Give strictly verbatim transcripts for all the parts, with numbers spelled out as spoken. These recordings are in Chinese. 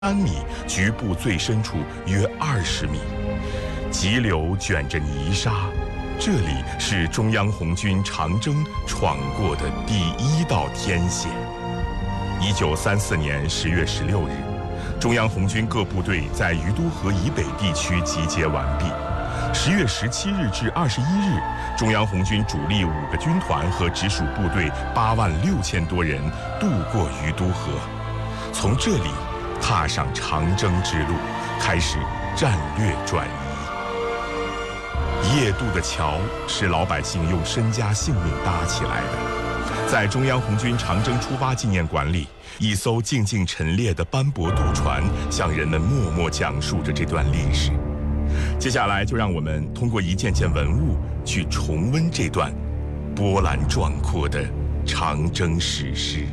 三米，局部最深处约二十米，急流卷着泥沙。这里是中央红军长征闯过的第一道天险。一九三四年十月十六日，中央红军各部队在于都河以北地区集结完毕。十月十七日至二十一日，中央红军主力五个军团和直属部队八万六千多人渡过于都河，从这里踏上长征之路，开始战略转移。夜渡的桥是老百姓用身家性命搭起来的。在中央红军长征出发纪念馆里，一艘静静陈列的斑驳渡船向人们默默讲述着这段历史。接下来就让我们通过一件件文物去重温这段波澜壮阔的长征史诗。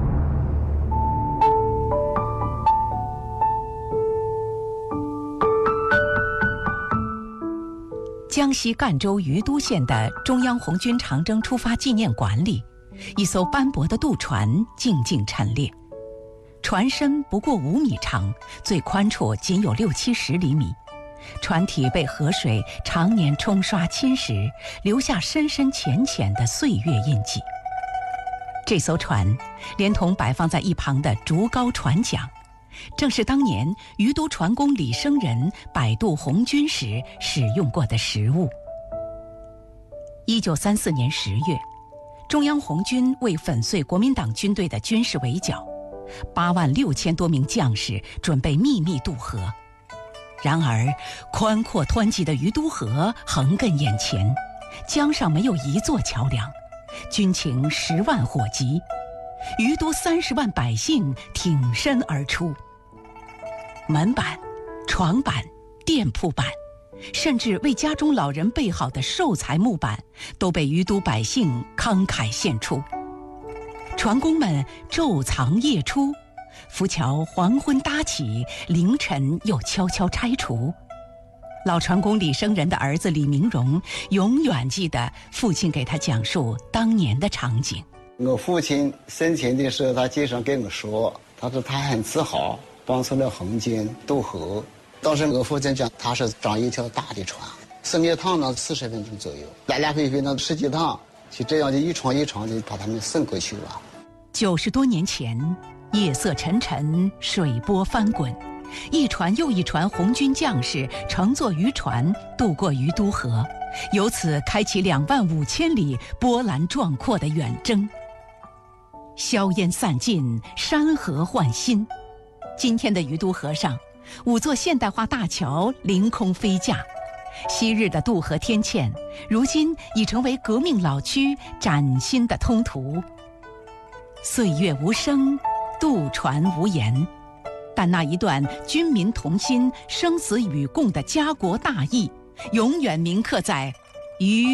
江西赣州于都县的中央红军长征出发纪念馆里，一艘斑驳的渡船静静陈列，船身不过五米长，最宽处仅有六七十厘米，船体被河水常年冲刷侵蚀，留下深深浅浅的岁月印记。这艘船连同摆放在一旁的竹篙船桨，正是当年于都船工李生仁摆渡红军时使用过的实物。一九三四年十月，中央红军为粉碎国民党军队的军事围剿，八万六千多名将士准备秘密渡河。然而，宽阔湍急的于都河横亘眼前，江上没有一座桥梁，军情十万火急，于都三十万百姓挺身而出。门板、床板、店铺板，甚至为家中老人备好的寿材木板，都被于都百姓慷慨献出。船工们昼藏夜出，浮桥黄昏搭起，凌晨又悄悄拆除。老船工李生仁的儿子李明荣永远记得父亲给他讲述当年的场景。 我父亲生前的时候，他经常跟我说，他说他很自豪帮助了红军渡河。当时我父亲讲，他是装一条大的船，升一趟呢四十分钟左右，来来回回呢十几趟，就这样就一床一床的把他们送过去了。 九十多年前，夜色沉沉，水波翻滚，一船又一船红军将士乘坐渔船渡过于都河，由此开启两万五千里波澜壮阔的远征。硝烟散尽，山河换新。今天的于都河上，五座现代化大桥凌空飞架，昔日的渡河天堑，如今已成为革命老区崭新的通途。岁月无声，渡船无言，但那一段军民同心、生死与共的家国大义，永远铭刻在于